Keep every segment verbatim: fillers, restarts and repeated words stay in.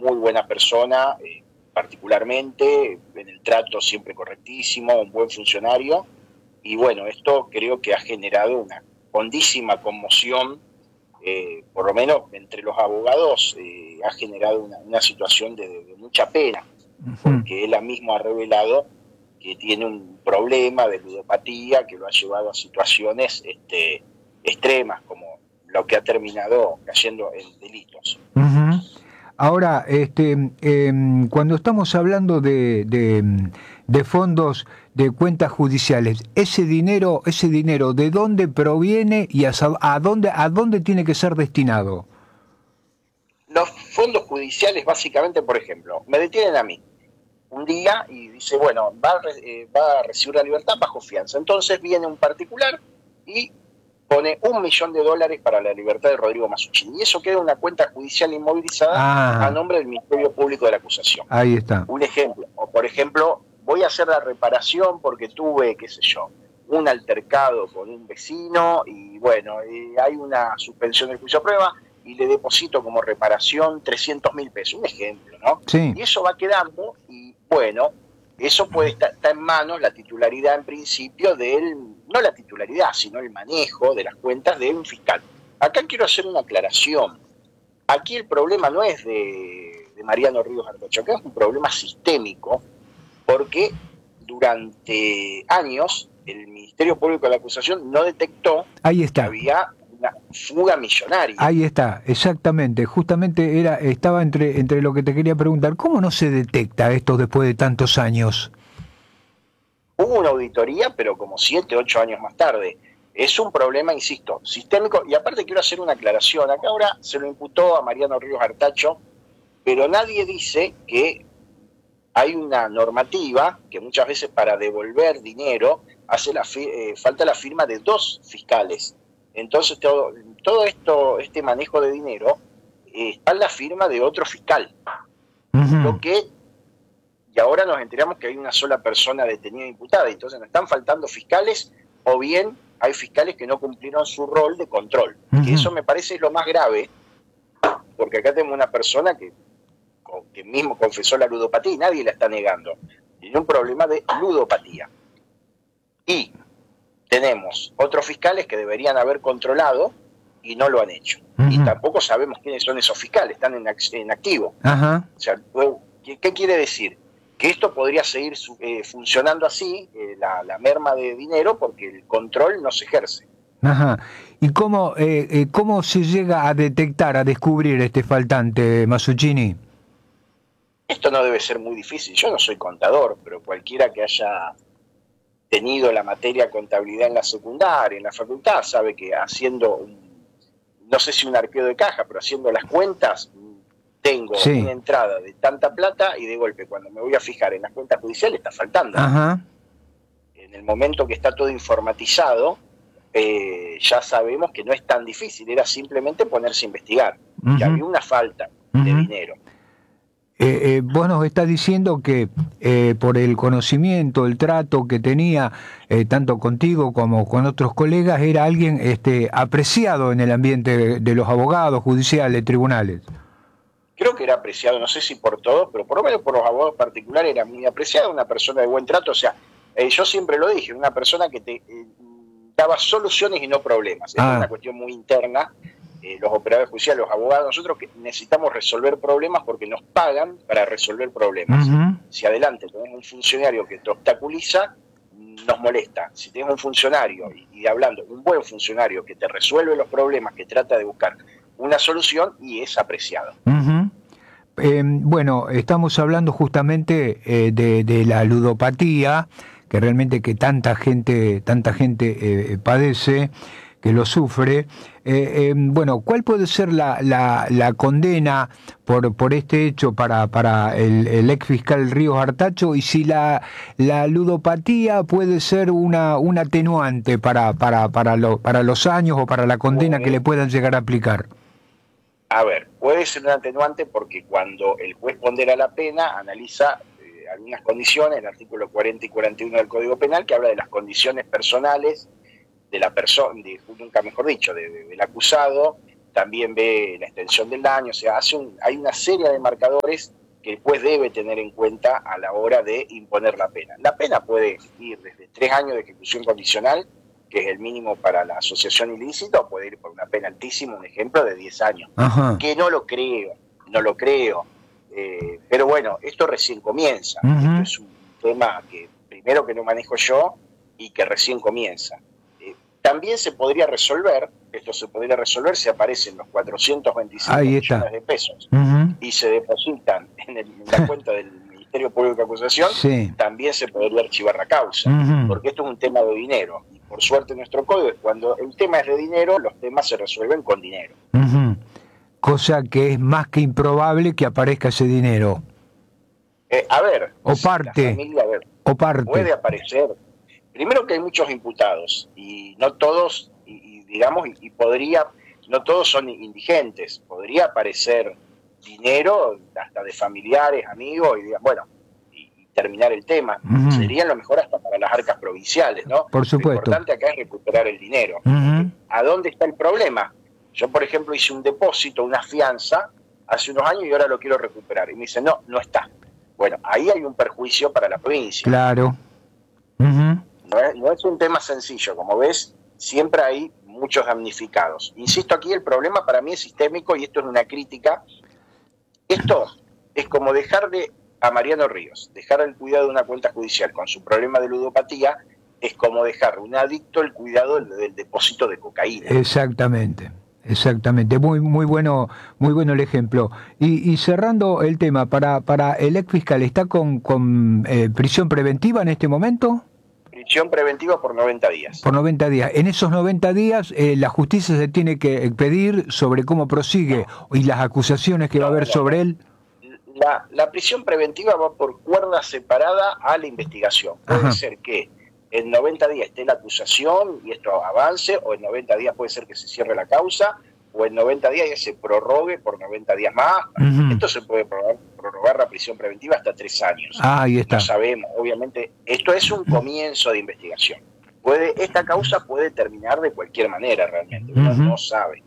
muy buena persona, eh, particularmente, en el trato siempre correctísimo, un buen funcionario, y bueno, esto creo que ha generado una hondísima conmoción, eh, por lo menos entre los abogados, eh, ha generado una, una situación de, de mucha pena, porque él mismo ha revelado que tiene un problema de ludopatía que lo ha llevado a situaciones este, extremas, como lo que ha terminado cayendo en delitos. Uh-huh. Ahora, este, eh, cuando estamos hablando de, de, de fondos de cuentas judiciales, ese dinero, ese dinero, ¿de dónde proviene y a, a dónde, a dónde tiene que ser destinado? Los fondos judiciales, básicamente, por ejemplo, me detienen a mí un día y dice, bueno, va a, eh, va a recibir la libertad bajo fianza. Entonces viene un particular y pone un millón de dólares para la libertad de Rodrigo Mazzuccini. Y eso queda en una cuenta judicial inmovilizada ah, a nombre del Ministerio Público de la Acusación. Ahí está. Un ejemplo. O por ejemplo, voy a hacer la reparación porque tuve, qué sé yo, un altercado con un vecino y bueno, eh, hay una suspensión del juicio a prueba y le deposito como reparación trescientos mil pesos. Un ejemplo, ¿no? Sí. Y eso va quedando y bueno, eso puede estar, está en manos la titularidad en principio del, no la titularidad, sino el manejo de las cuentas de un fiscal. Acá quiero hacer una aclaración. Aquí el problema no es de, de Mariano Ríos Artacho, acá es un problema sistémico, porque durante años el Ministerio Público de la Acusación no detectó Ahí está. que había una fuga millonaria. Ahí está, exactamente. Justamente era estaba entre, entre lo que te quería preguntar. ¿Cómo no se detecta esto después de tantos años? Hubo una auditoría, pero como siete, ocho años más tarde. Es un problema, insisto, sistémico. Y aparte quiero hacer una aclaración. Acá ahora se lo imputó a Mariano Ríos Artacho, pero nadie dice que hay una normativa que muchas veces para devolver dinero hace la eh, falta la firma de dos fiscales. Entonces todo, todo esto, este manejo de dinero eh, está en la firma de otro fiscal. Uh-huh. Lo que, y ahora nos enteramos que hay una sola persona detenida e imputada, entonces nos están faltando fiscales, o bien hay fiscales que no cumplieron su rol de control. Uh-huh. Que eso me parece lo más grave, porque acá tenemos una persona que, que mismo confesó la ludopatía y nadie la está negando. Tiene un problema de ludopatía. Y tenemos otros fiscales que deberían haber controlado y no lo han hecho. Uh-huh. Y tampoco sabemos quiénes son esos fiscales, están en, en activo. Uh-huh. O sea, ¿qué, ¿qué quiere decir? Que esto podría seguir eh, funcionando así, eh, la, la merma de dinero, porque el control no se ejerce. Ajá. ¿Y cómo, eh, eh, cómo se llega a detectar, a descubrir este faltante, Mazzuccini? Esto no debe ser muy difícil. Yo no soy contador, pero cualquiera que haya tenido la materia contabilidad en la secundaria, en la facultad, sabe que haciendo, un, no sé si un arqueo de caja, pero haciendo las cuentas, tengo sí. una entrada de tanta plata y de golpe cuando me voy a fijar en las cuentas judiciales está faltando. Ajá. En el momento que está todo informatizado, eh, ya sabemos que no es tan difícil, era simplemente ponerse a investigar, uh-huh. que había una falta uh-huh. de dinero. Eh, eh, vos nos estás diciendo que eh, por el conocimiento, el trato que tenía eh, tanto contigo como con otros colegas, era alguien este, apreciado en el ambiente de, de los abogados judiciales, tribunales. Creo que era apreciado, no sé si por todos, pero por lo menos por los abogados particulares era muy apreciado, una persona de buen trato. O sea, eh, yo siempre lo dije, una persona que te eh, daba soluciones y no problemas. Ah. Es una cuestión muy interna. Eh, los operadores judiciales, los abogados, nosotros que necesitamos resolver problemas porque nos pagan para resolver problemas. Uh-huh. Si adelante tenemos un funcionario que te obstaculiza, nos molesta. Si tenemos un funcionario, y, y hablando, un buen funcionario que te resuelve los problemas, que trata de buscar una solución, y es apreciado. Uh-huh. Eh, bueno, estamos hablando justamente eh, de, de la ludopatía, que realmente que tanta gente, tanta gente eh, padece, que lo sufre. Eh, eh, bueno, ¿cuál puede ser la, la, la condena por, por este hecho para, para el, el ex fiscal Ríos Artacho? Y si la, la ludopatía puede ser una, un atenuante para, para, para, lo, para los años o para la condena que le puedan llegar a aplicar. A ver, puede ser un atenuante porque cuando el juez pondera la pena, analiza eh, algunas condiciones, el artículo cuarenta y cuarenta y uno del Código Penal, que habla de las condiciones personales de la persona, de, nunca mejor dicho, de, de, del acusado, también ve la extensión del daño, o sea, hace un, hay una serie de marcadores que el juez debe tener en cuenta a la hora de imponer la pena. La pena puede ir desde tres años de ejecución condicional, que es el mínimo para la asociación ilícita, o puede ir por una pena altísima, un ejemplo de diez años. Ajá. Que no lo creo, no lo creo. Eh, pero bueno, esto recién comienza. Uh-huh. Esto es un tema que primero que no manejo yo y que recién comienza. Eh, también se podría resolver, esto se podría resolver si aparecen los cuatrocientos veinticinco millones de pesos uh-huh. y se depositan en, el, en la cuenta del Ministerio Público de Acusación, sí. También se podría archivar la causa, uh-huh. porque esto es un tema de dinero. Y por suerte nuestro código, cuando el tema es de dinero, los temas se resuelven con dinero. Uh-huh. Cosa que es más que improbable que aparezca ese dinero. Eh, a ver, o parte, la familia, a ver, o parte. Puede aparecer. Primero que hay muchos imputados y no todos, y, y digamos, y, y podría, no todos son indigentes. Podría aparecer dinero hasta de familiares, amigos, y digan, bueno, y, y terminar el tema. Uh-huh. Sería lo mejor hasta para las arcas provinciales, ¿no? Por supuesto. Lo importante acá es recuperar el dinero. Uh-huh. ¿A dónde está el problema? Yo, por ejemplo, hice un depósito, una fianza, hace unos años y ahora lo quiero recuperar. Y me dicen, no, no está. Bueno, ahí hay un perjuicio para la provincia. Claro. Uh-huh. No es, no es un tema sencillo. Como ves, siempre hay muchos damnificados. Insisto, aquí el problema para mí es sistémico y esto es una crítica. Esto es como dejarle a Mariano Ríos, dejar el cuidado de una cuenta judicial con su problema de ludopatía, es como dejar a un adicto el cuidado del, del depósito de cocaína. Exactamente. Exactamente, muy muy bueno, muy bueno el ejemplo. Y, y cerrando el tema, para para el ex fiscal, ¿está con, con eh, prisión preventiva en este momento? Prisión preventiva por noventa días. Por noventa días. En esos noventa días, eh, la justicia se tiene que pedir sobre cómo prosigue no. y las acusaciones que no, va a haber no, sobre no. él. La, la prisión preventiva va por cuerda separada a la investigación. Puede Ajá. ser que en noventa días esté la acusación y esto avance, o en noventa días puede ser que se cierre la causa, o en noventa días ya se prorrogue por noventa días más. Uh-huh. Esto se puede prorrogar, prorrogar la prisión preventiva hasta tres años. Ah, ahí está. No sabemos, obviamente, esto es un comienzo de investigación. Puede, esta causa puede terminar de cualquier manera realmente, uno uh-huh. no sabe.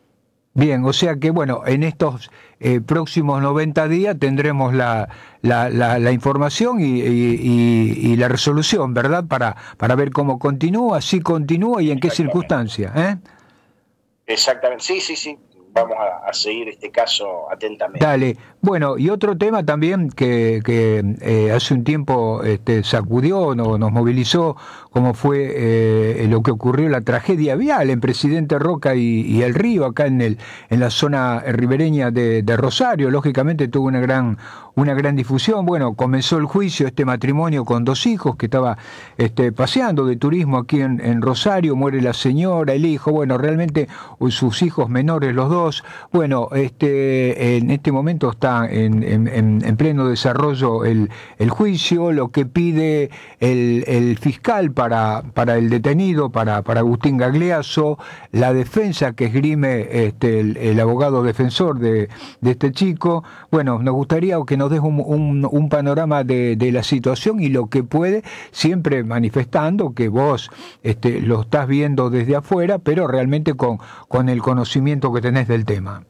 Bien, o sea que bueno, en estos eh, próximos noventa días tendremos la, la, la, la información y, y, y, y la resolución, ¿verdad? Para, para ver cómo continúa, si continúa y en qué circunstancias, ¿eh? Exactamente, sí, sí, sí. Vamos a, a seguir este caso atentamente. Dale. Bueno, y otro tema también que, que eh, hace un tiempo este, sacudió, no, nos movilizó, como fue eh, lo que ocurrió, la tragedia vial en Presidente Roca y, y El Río, acá en el en la zona ribereña de, de Rosario. Lógicamente tuvo una gran una gran difusión. Bueno, comenzó el juicio, este matrimonio con dos hijos que estaba este, paseando de turismo aquí en, en Rosario, muere la señora, el hijo, bueno, realmente sus hijos menores los dos. Bueno, este en este momento está en, en, en pleno desarrollo el, el juicio, lo que pide el, el fiscal para, para el detenido, para, para Agustín Gagliasso, la defensa que esgrime este, el, el abogado defensor de, de este chico. Bueno, nos gustaría que nos des un, un, un panorama de, de la situación y lo que puede, siempre manifestando que vos este, lo estás viendo desde afuera, pero realmente con, con el conocimiento que tenés del tema.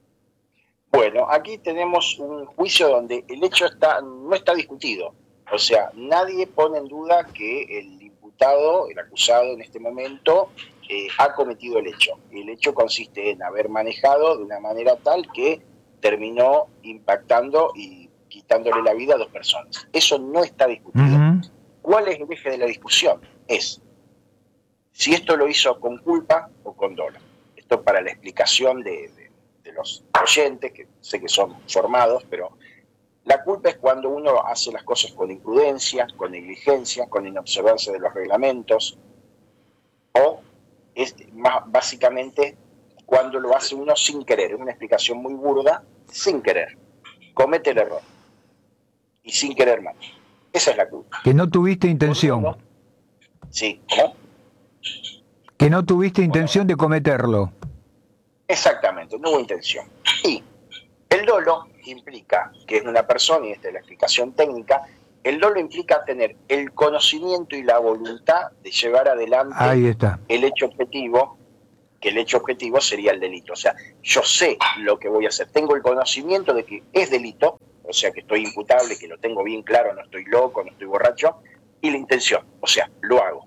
Bueno, aquí tenemos un juicio donde el hecho está no está discutido. O sea, nadie pone en duda que el imputado, el acusado en este momento, eh, ha cometido el hecho. El hecho consiste en haber manejado de una manera tal que terminó impactando y quitándole la vida a dos personas. Eso no está discutido. Uh-huh. ¿Cuál es el eje de la discusión? Es si esto lo hizo con culpa o con dolo. Esto para la explicación de, de, de los oyentes, que sé que son formados, pero la culpa es cuando uno hace las cosas con imprudencia, con negligencia, con inobservancia de los reglamentos, o es más básicamente cuando lo hace uno sin querer. Es una explicación muy burda, sin querer. Comete el error. Y sin querer más. Esa es la culpa. Que no tuviste intención. No, sí, ¿no? Que no tuviste intención bueno, de cometerlo. Exactamente, no hubo intención. Y el dolo implica que es una persona, y esta es la explicación técnica, el dolo implica tener el conocimiento y la voluntad de llevar adelante Ahí está. el hecho objetivo que el hecho objetivo sería el delito. O sea, yo sé lo que voy a hacer, tengo el conocimiento de que es delito, o sea, que estoy imputable, que lo tengo bien claro, no estoy loco, no estoy borracho, y la intención, o sea, lo hago.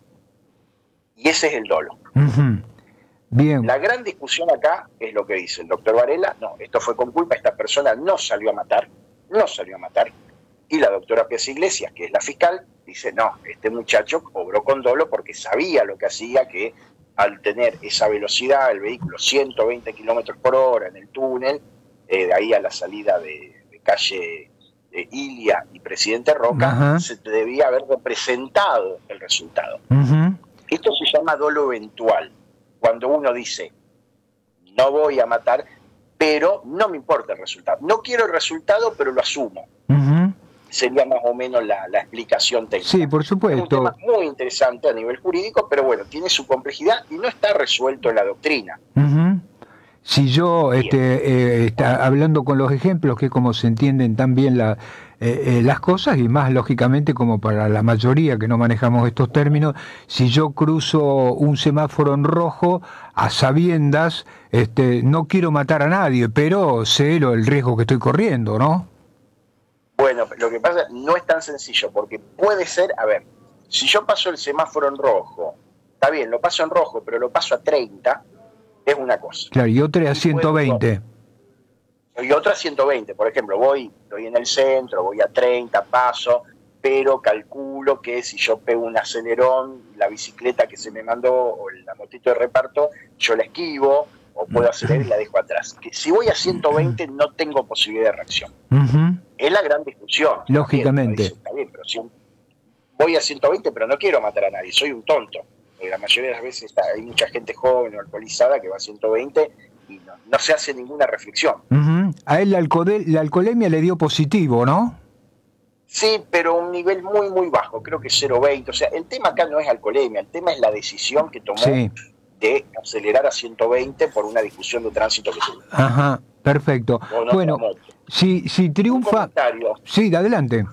Y ese es el dolo. Uh-huh. Bien. La gran discusión acá es lo que dice el doctor Varela, no, esto fue con culpa, esta persona no salió a matar, no salió a matar, y la doctora Piazza Iglesias, que es la fiscal, dice, no, este muchacho obró con dolo porque sabía lo que hacía, que al tener esa velocidad, el vehículo ciento veinte kilómetros por hora en el túnel, eh, de ahí a la salida de, de calle de Ilia y Presidente Roca, uh-huh. se debía haber representado el resultado. Uh-huh. Esto se llama dolo eventual, cuando uno dice, no voy a matar, pero no me importa el resultado. No quiero el resultado, pero lo asumo. Uh-huh. Sería más o menos la, la explicación técnica. Sí, por supuesto. Es un tema muy interesante a nivel jurídico, pero bueno, tiene su complejidad y no está resuelto en la doctrina. Uh-huh. Si yo, este, eh, está hablando con los ejemplos, que como se entienden tan bien la, eh, eh, las cosas, y más lógicamente como para la mayoría que no manejamos estos términos, si yo cruzo un semáforo en rojo a sabiendas, este, no quiero matar a nadie, pero sé lo, el riesgo que estoy corriendo, ¿no? Bueno, lo que pasa no es tan sencillo, porque puede ser, a ver, si yo paso el semáforo en rojo, está bien, lo paso en rojo, pero lo paso a treinta, es una cosa. Claro, y otra a ciento veinte. Y otra a ciento veinte, por ejemplo, voy, estoy en el centro, voy a treinta, paso, pero calculo que si yo pego un acelerón, la bicicleta que se me mandó, o la motito de reparto, yo la esquivo, o puedo acelerar y la dejo atrás. Que si voy a ciento veinte no tengo posibilidad de reacción. Uh-huh. Es la gran discusión. Lógicamente. Dice, está bien, pero si voy a ciento veinte, pero no quiero matar a nadie, soy un tonto. Porque la mayoría de las veces está, hay mucha gente joven o alcoholizada que va a ciento veinte y no, no se hace ninguna reflexión. Uh-huh. A él la, alcohol, la alcoholemia le dio positivo, ¿no? Sí, pero un nivel muy, muy bajo, creo que cero coma veinte. O sea, el tema acá no es alcoholemia, el tema es la decisión que tomó sí. de acelerar a ciento veinte por una discusión de tránsito que tuvo. Ajá, perfecto. Bueno, si, si triunfa... Sí, adelante.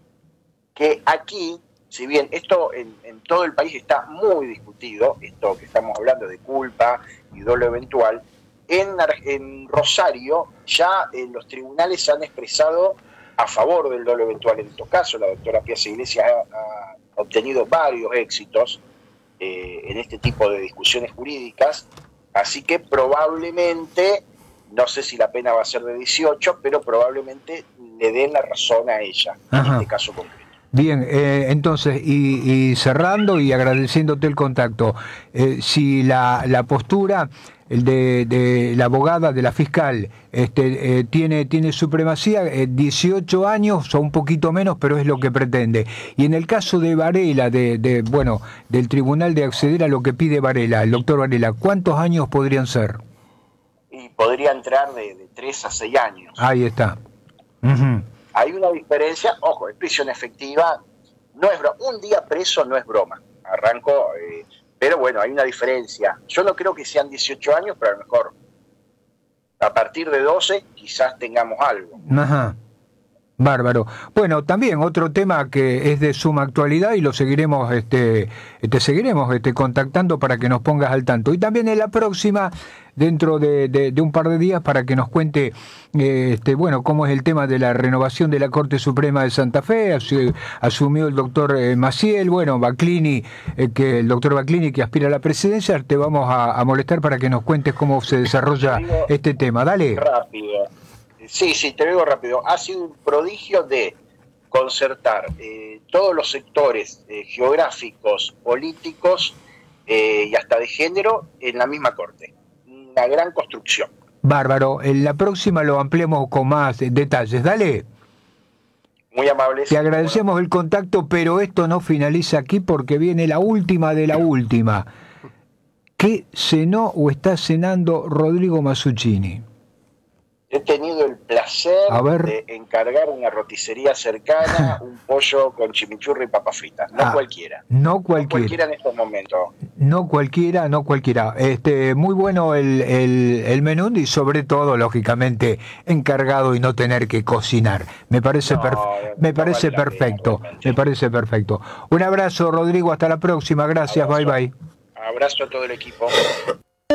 Que aquí, si bien esto en, en todo el país está muy discutido, esto que estamos hablando de culpa y dolo eventual, en, en Rosario ya eh, los tribunales han expresado a favor del dolo eventual. En estos casos, la doctora Piazza Iglesias ha, ha obtenido varios éxitos eh, en este tipo de discusiones jurídicas, así que probablemente, no sé si la pena va a ser de dieciocho, pero probablemente le den la razón a ella, Ajá. en este caso concreto. Bien, eh, entonces, y, y cerrando y agradeciéndote el contacto, eh, si la, la postura el de, de la abogada, de la fiscal, este, eh, tiene, tiene supremacía, eh, dieciocho años o un poquito menos, pero es lo que pretende. Y en el caso de Varela, de, de bueno, del tribunal de acceder a lo que pide Varela, el doctor Varela, ¿cuántos años podrían ser? Y podría entrar de, de tres a seis años. Ahí está. Uh-huh. Hay una diferencia, ojo, es prisión efectiva, no es broma, un día preso no es broma, arranco, eh, pero bueno, hay una diferencia. Yo no creo que sean dieciocho años, pero a lo mejor a partir de doce quizás tengamos algo. Ajá. Bárbaro. Bueno, también otro tema que es de suma actualidad y lo seguiremos, este, te seguiremos este, contactando para que nos pongas al tanto. Y también en la próxima, dentro de, de, de un par de días, para que nos cuente, eh, este, bueno, cómo es el tema de la renovación de la Corte Suprema de Santa Fe. Asumió el doctor eh, Maciel, bueno, Baclini, eh, que el doctor Baclini que aspira a la presidencia. Te vamos a, a molestar para que nos cuentes cómo se desarrolla digo, este tema. Dale. Rápido. Sí, sí, te digo rápido. Ha sido un prodigio de concertar eh, todos los sectores eh, geográficos, políticos eh, y hasta de género en la misma corte. Una gran construcción. Bárbaro. En la próxima lo ampliamos con más detalles. Dale. Muy amables. Te agradecemos el contacto, pero esto no finaliza aquí porque viene la última de la última. ¿Qué cenó o está cenando Rodrigo Mazzuccini? He tenido el placer de encargar una roticería cercana, un pollo con chimichurri y papas fritas. No ah, cualquiera. No cualquiera. No cualquiera en estos momentos. No cualquiera, no cualquiera. Este, muy bueno el, el, el menú y sobre todo, lógicamente, encargado y no tener que cocinar. Me parece, no, perf- me no parece vale perfecto. Pena, me parece perfecto. Un abrazo, Rodrigo. Hasta la próxima. Gracias. Abrazo. Bye, bye. Abrazo a todo el equipo.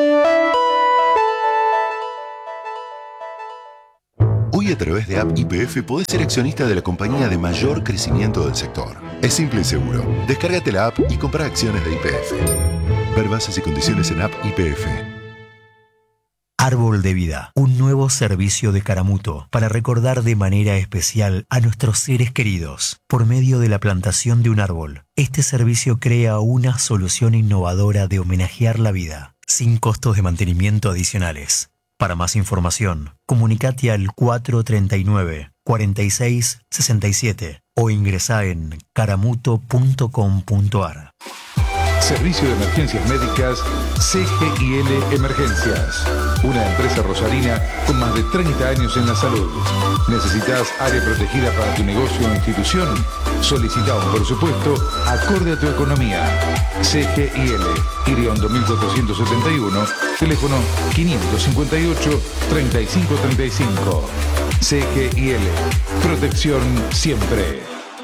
Hoy a través de App Y P F podés ser accionista de la compañía de mayor crecimiento del sector. Es simple y seguro. Descárgate la app y compra acciones de Y P F. Ver bases y condiciones en App Y P F. Árbol de Vida, un nuevo servicio de Caramuto para recordar de manera especial a nuestros seres queridos por medio de la plantación de un árbol. Este servicio crea una solución innovadora de homenajear la vida, sin costos de mantenimiento adicionales. Para más información, comunicate al cuatro treinta y nueve, cuarenta y seis, sesenta y siete o ingresá en caramuto punto com punto ar. Servicio de Emergencias Médicas C G I L Emergencias, una empresa rosarina con más de treinta años en la salud. ¿Necesitas área protegida para tu negocio o institución? Solicita un presupuesto acorde a tu economía. C G I L, Iriondo mil cuatrocientos setenta y uno, teléfono quinientos cincuenta y ocho, treinta y cinco treinta y cinco. C G I L, protección siempre.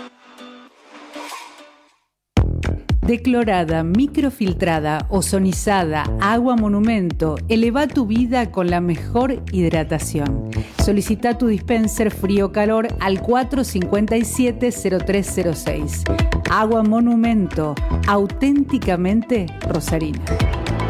Declorada, microfiltrada, ozonizada, agua monumento, eleva tu vida con la mejor hidratación. Solicita tu dispenser frío-calor al cuatro cinco siete, cero tres cero seis. Agua monumento, auténticamente rosarina.